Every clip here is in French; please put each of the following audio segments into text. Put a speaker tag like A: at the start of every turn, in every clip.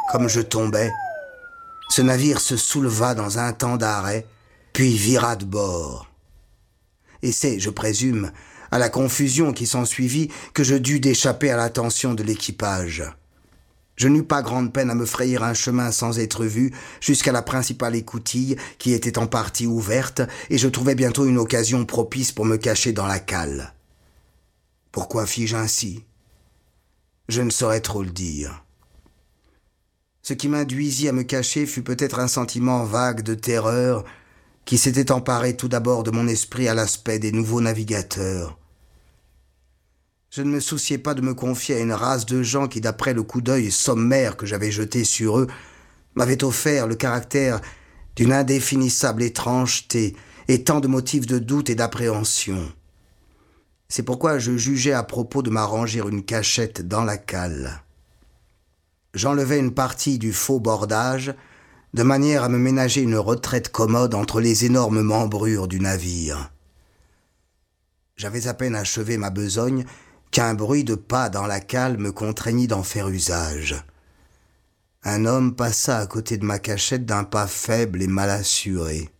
A: Comme je tombais, ce navire se souleva dans un temps d'arrêt, puis vira de bord. Et c'est, je présume, à la confusion qui s'ensuivit que je dus d'échapper à l'attention de l'équipage. Je n'eus pas grande peine à me frayer un chemin sans être vu jusqu'à la principale écoutille qui était en partie ouverte et je trouvai bientôt une occasion propice pour me cacher dans la cale. Pourquoi fis-je ainsi ? Je ne saurais trop le dire. Ce qui m'induisit à me cacher fut peut-être un sentiment vague de terreur qui s'était emparé tout d'abord de mon esprit à l'aspect des nouveaux navigateurs. Je ne me souciais pas de me confier à une race de gens qui, d'après le coup d'œil sommaire que j'avais jeté sur eux, m'avaient offert le caractère d'une indéfinissable étrangeté et tant de motifs de doute et d'appréhension. C'est pourquoi je jugeais à propos de m'arranger une cachette dans la cale. J'enlevai une partie du faux bordage, de manière à me ménager une retraite commode entre les énormes membrures du navire. J'avais à peine achevé ma besogne qu'un bruit de pas dans la cale me contraignit d'en faire usage. Un homme passa à côté de ma cachette d'un pas faible et mal assuré.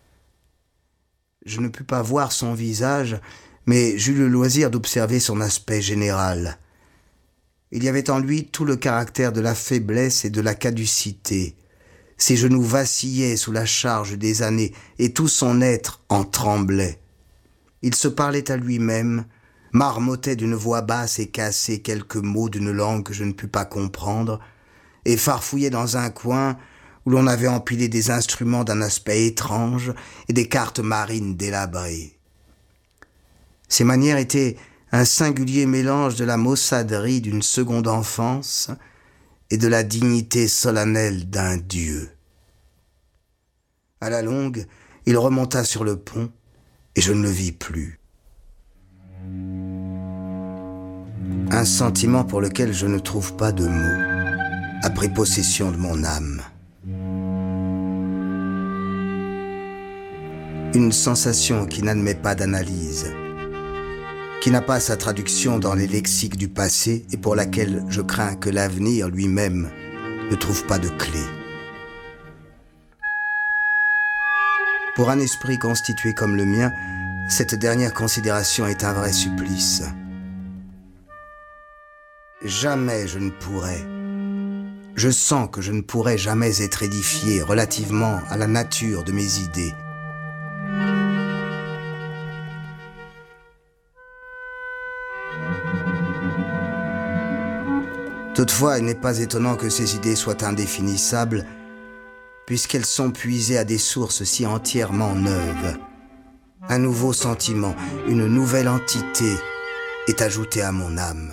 A: Je ne pus pas voir son visage, mais j'eus le loisir d'observer son aspect général. Il y avait en lui tout le caractère de la faiblesse et de la caducité. Ses genoux vacillaient sous la charge des années et tout son être en tremblait. Il se parlait à lui-même, marmottait d'une voix basse et cassée quelques mots d'une langue que je ne pus pas comprendre, et farfouillait dans un coin où l'on avait empilé des instruments d'un aspect étrange et des cartes marines délabrées. Ses manières étaient un singulier mélange de la maussaderie d'une seconde enfance et de la dignité solennelle d'un dieu. À la longue, il remonta sur le pont et je ne le vis plus. Un sentiment pour lequel je ne trouve pas de mots a pris possession de mon âme. Une sensation qui n'admet pas d'analyse, qui n'a pas sa traduction dans les lexiques du passé et pour laquelle je crains que l'avenir lui-même ne trouve pas de clé. Pour un esprit constitué comme le mien, cette dernière considération est un vrai supplice. Jamais je ne pourrais. Je sens que je ne pourrai jamais être édifié relativement à la nature de mes idées. Toutefois, il n'est pas étonnant que ces idées soient indéfinissables, puisqu'elles sont puisées à des sources si entièrement neuves. Un nouveau sentiment, une nouvelle entité est ajoutée à mon âme.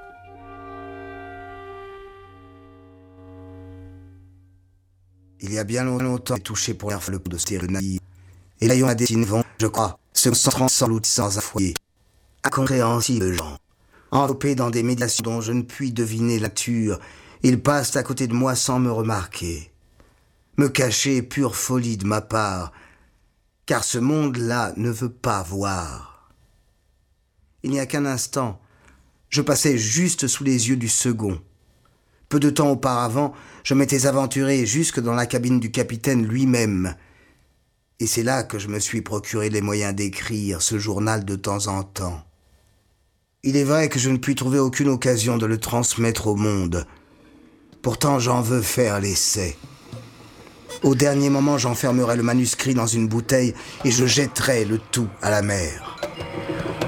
A: Il y a bien longtemps, j'ai touché pour l'air le de stérénaï, et l'ayant à destinée, je crois, se concentrant sans doute sans un foyer. Incompréhensibles gens, enveloppés dans des médiations dont je ne puis deviner la nature, ils passent à côté de moi sans me remarquer. Me cacher est pure folie de ma part, car ce monde-là ne veut pas voir. Il n'y a qu'un instant, je passais juste sous les yeux du second. Peu de temps auparavant, je m'étais aventuré jusque dans la cabine du capitaine lui-même. Et c'est là que je me suis procuré les moyens d'écrire ce journal de temps en temps. Il est vrai que je ne puis trouver aucune occasion de le transmettre au monde. Pourtant, j'en veux faire l'essai. Au dernier moment, j'enfermerai le manuscrit dans une bouteille et je jetterai le tout à la mer.